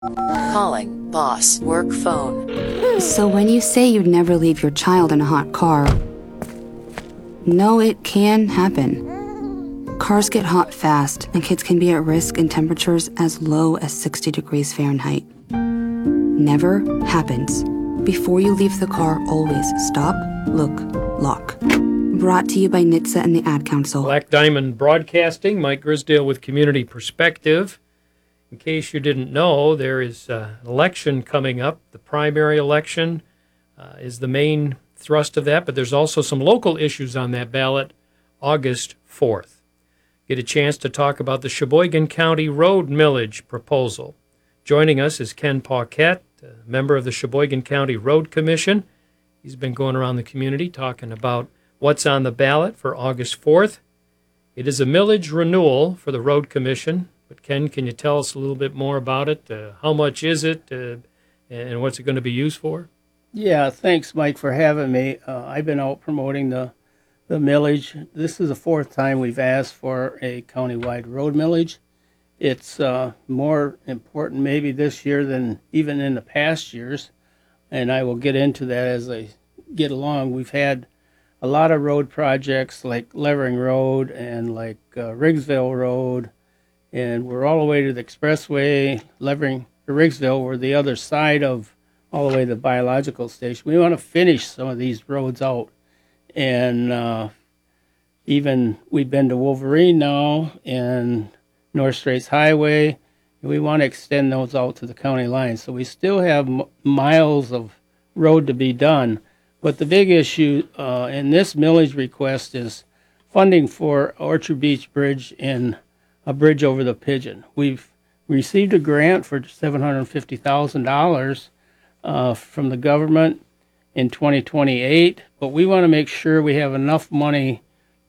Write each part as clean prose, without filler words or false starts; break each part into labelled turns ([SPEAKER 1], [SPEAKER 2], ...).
[SPEAKER 1] Calling boss work phone.
[SPEAKER 2] So when you say you'd never leave your child in a hot car, no, it can happen. Cars get hot fast, and kids can be at risk in temperatures as low as 60 degrees Fahrenheit. Never happens. Before you leave the car, always stop, look, lock. Brought to you by NHTSA and the Ad Council.
[SPEAKER 3] Black Diamond Broadcasting, Mike Grisdale with Community Perspective. In case you didn't know, there is an election coming up. The primary election is the main thrust of that, but there's also some local issues on that ballot August 4th. Get a chance to talk about the Sheboygan County Road Millage proposal. Joining us is Ken Paquette, a member of the Sheboygan County Road Commission. He's been going around the community talking about what's on the ballot for August 4th. It is a millage renewal for the Road Commission. But Ken, can you tell us a little bit more about it? How much is it, and what's it going to be used for?
[SPEAKER 4] Yeah, thanks, Mike, for having me. I've been out promoting the millage. This is the fourth time we've asked for a countywide road millage. It's more important maybe this year than even in the past years, and I will get into that as I get along. We've had a lot of road projects like Levering Road and like Riggsville Road, and we're all the way to the expressway. Levering to Riggsville, we're the other side of all the way to the biological station. We want to finish some of these roads out. And even we've been to Wolverine now and North Straits Highway. And we want to extend those out to the county line. So we still have miles of road to be done. But the big issue in this millage request is funding for Orchard Beach Bridge and a bridge over the Pigeon. We've received a grant for $750,000 from the government in 2028, but we want to make sure we have enough money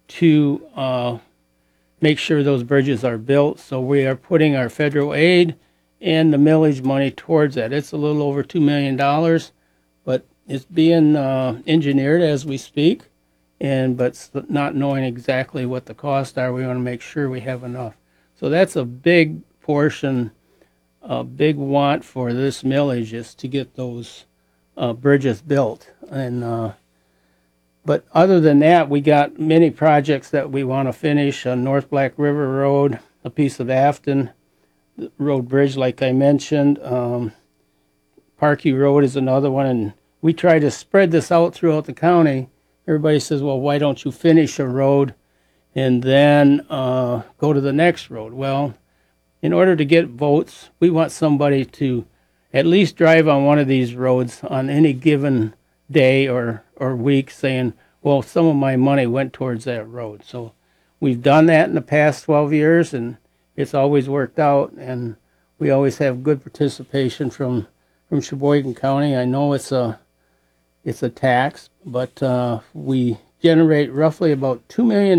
[SPEAKER 4] to make sure those bridges are built. So we are putting our federal aid and the millage money towards that. It's a little over $2 million, but it's being engineered as we speak, but not knowing exactly what the costs are, we want to make sure we have enough. So that's a big portion, a big want for this millage is to get those bridges built. And but other than that, we got many projects that we want to finish on North Black River Road, a piece of Afton Road Bridge, like I mentioned. Parkview Road is another one, and we try to spread this out throughout the county. Everybody says, well, why don't you finish a road and then go to the next road? Well, in order to get votes, we want somebody to at least drive on one of these roads on any given day or week saying, well, some of my money went towards that road. So we've done that in the past 12 years, and it's always worked out, and we always have good participation from Sheboygan County. I know it's a tax, but we generate roughly about $2 million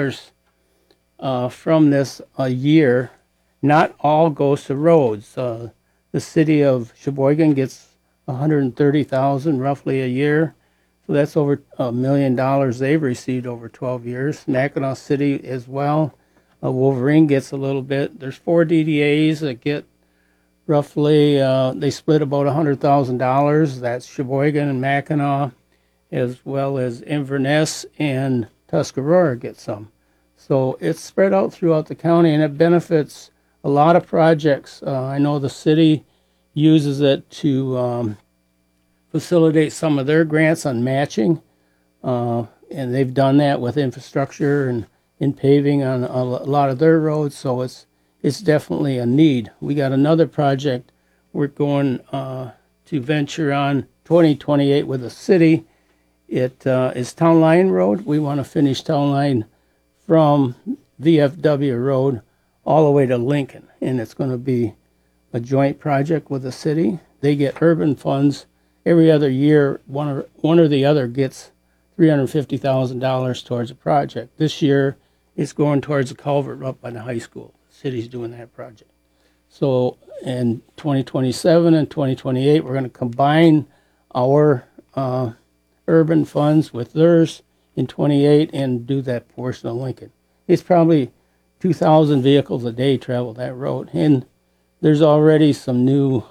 [SPEAKER 4] from this a year. Not all goes to roads. The city of Sheboygan gets $130,000 roughly a year. So that's over $1 million they've received over 12 years. Mackinac City as well. Wolverine gets a little bit. There's 4 DDAs that get roughly, they split about $100,000. That's Sheboygan and Mackinac, as well as Inverness and Tuscarora get some. So it's spread out throughout the county, and it benefits a lot of projects. I know the city uses it to facilitate some of their grants on matching, and they've done that with infrastructure and in paving on a lot of their roads, so it's definitely a need. We got another project we're going to venture on 2028 with the city. It is Town Line Road. We want to finish Town Line from VFW Road all the way to Lincoln, and it's going to be a joint project with the city. They get urban funds every other year. One or the other gets $350,000 towards a project. This year, it's going towards a culvert up by the high school. The city's doing that project. So in 2027 and 2028, we're going to combine our urban funds with theirs in 28 and do that portion of Lincoln. It's probably 2,000 vehicles a day travel that road. And there's already some new